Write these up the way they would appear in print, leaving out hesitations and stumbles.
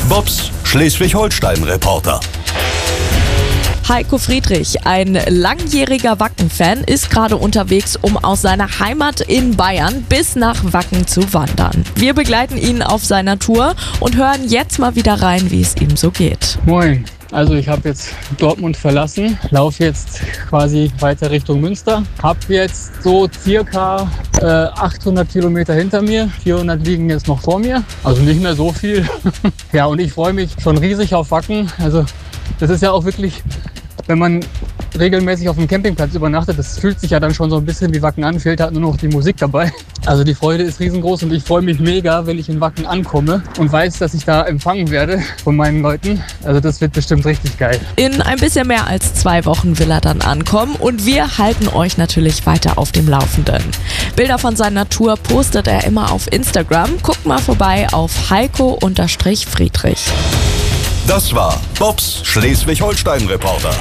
Bobs Schleswig-Holstein-Reporter. Heiko Friedrich, ein langjähriger Wacken-Fan, ist gerade unterwegs, um aus seiner Heimat in Bayern bis nach Wacken zu wandern. Wir begleiten ihn auf seiner Tour und hören jetzt mal wieder rein, wie es ihm so geht. Moin, also ich habe jetzt Dortmund verlassen, laufe jetzt quasi weiter Richtung Münster, habe jetzt so circa 800 Kilometer hinter mir, 400 liegen jetzt noch vor mir, also nicht mehr so viel. Ja, und ich freue mich schon riesig auf Wacken, also das ist ja auch wirklich, wenn man regelmäßig auf dem Campingplatz übernachtet, das fühlt sich ja dann schon so ein bisschen wie Wacken an, fehlt halt nur noch die Musik dabei. Also die Freude ist riesengroß und ich freue mich mega, wenn ich in Wacken ankomme und weiß, dass ich da empfangen werde von meinen Leuten. Also das wird bestimmt richtig geil. In ein bisschen mehr als 2 Wochen will er dann ankommen und wir halten euch natürlich weiter auf dem Laufenden. Bilder von seiner Tour postet er immer auf Instagram. Guckt mal vorbei auf Heiko_Friedrich. Das war Bobs Schleswig-Holstein-Reporter.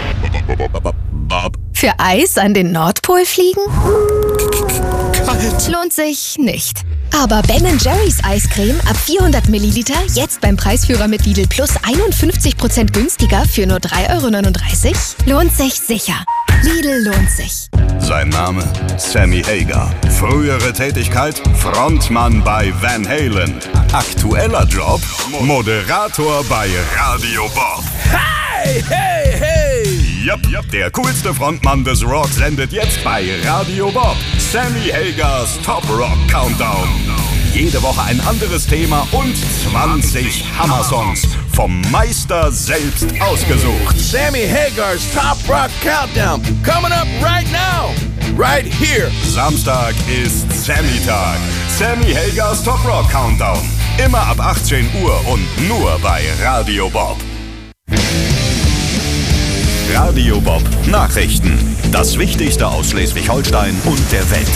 Für Eis an den Nordpol fliegen? Kalt. Lohnt sich nicht. Aber Ben & Jerry's Eiscreme ab 400 Milliliter jetzt beim Preisführer mit Lidl Plus 51% günstiger für nur 3,39 €? Lohnt sich sicher. Lidl lohnt sich. Sein Name Sammy Hagar. Frühere Tätigkeit Frontmann bei Van Halen. Aktueller Job Moderator bei Radio Bob. Hey, hey, hey! Yep, der coolste Frontmann des Rock sendet jetzt bei Radio Bob. Sammy Hagars Top Rock Countdown. Jede Woche ein anderes Thema und 20 Hammer-Songs vom Meister selbst ausgesucht. Sammy Hagar's Top Rock Countdown. Coming up right now. Right here. Samstag ist Sammy-Tag. Sammy Hagars Top Rock Countdown. Immer ab 18 Uhr und nur bei Radio Bob. Radio Bob Nachrichten. Das Wichtigste aus Schleswig-Holstein und der Welt.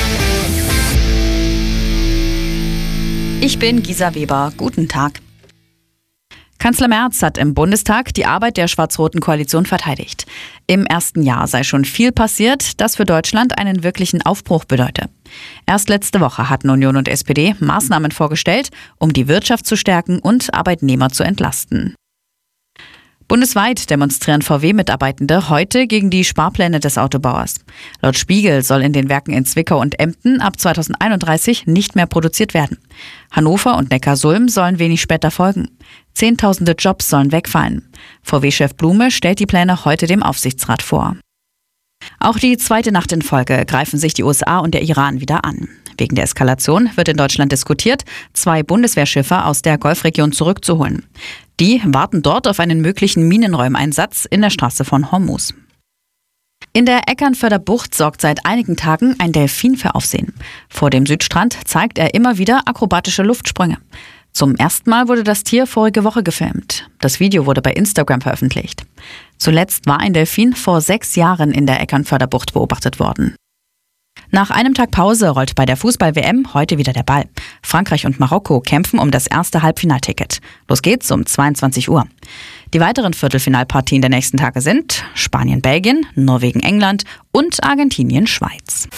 Ich bin Gisa Weber. Guten Tag. Kanzler Merz hat im Bundestag die Arbeit der schwarz-roten Koalition verteidigt. Im ersten Jahr sei schon viel passiert, das für Deutschland einen wirklichen Aufbruch bedeute. Erst letzte Woche hatten Union und SPD Maßnahmen vorgestellt, um die Wirtschaft zu stärken und Arbeitnehmer zu entlasten. Bundesweit demonstrieren VW-Mitarbeitende heute gegen die Sparpläne des Autobauers. Laut Spiegel soll in den Werken in Zwickau und Emden ab 2031 nicht mehr produziert werden. Hannover und Neckarsulm sollen wenig später folgen. Zehntausende Jobs sollen wegfallen. VW-Chef Blume stellt die Pläne heute dem Aufsichtsrat vor. Auch die zweite Nacht in Folge greifen sich die USA und der Iran wieder an. Wegen der Eskalation wird in Deutschland diskutiert, 2 Bundeswehrschiffe aus der Golfregion zurückzuholen. Die warten dort auf einen möglichen Minenräumeinsatz in der Straße von Hormuz. In der Eckernförder Bucht sorgt seit einigen Tagen ein Delfin für Aufsehen. Vor dem Südstrand zeigt er immer wieder akrobatische Luftsprünge. Zum ersten Mal wurde das Tier vorige Woche gefilmt. Das Video wurde bei Instagram veröffentlicht. Zuletzt war ein Delfin vor 6 Jahren in der Eckernförder Bucht beobachtet worden. Nach einem Tag Pause rollt bei der Fußball-WM heute wieder der Ball. Frankreich und Marokko kämpfen um das erste Halbfinalticket. Los geht's um 22 Uhr. Die weiteren Viertelfinalpartien der nächsten Tage sind Spanien-Belgien, Norwegen-England und Argentinien-Schweiz.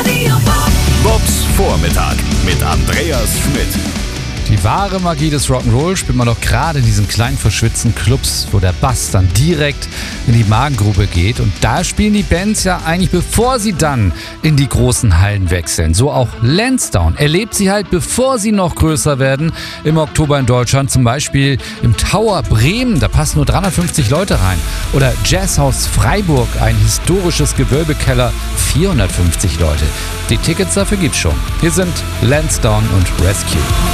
Bobs Vormittag mit Andreas Schmidt. Die wahre Magie des Rock'n'Roll spielt man doch gerade in diesen kleinen verschwitzten Clubs, wo der Bass dann direkt in die Magengrube geht. Und da spielen die Bands ja eigentlich, bevor sie dann in die großen Hallen wechseln. So auch Lansdowne erlebt sie halt, bevor sie noch größer werden. Im Oktober in Deutschland, zum Beispiel im Tower Bremen, da passen nur 350 Leute rein. Oder Jazzhaus Freiburg, ein historisches Gewölbekeller, 450 Leute. Die Tickets dafür gibt's schon. Hier sind Lansdowne und Rescue.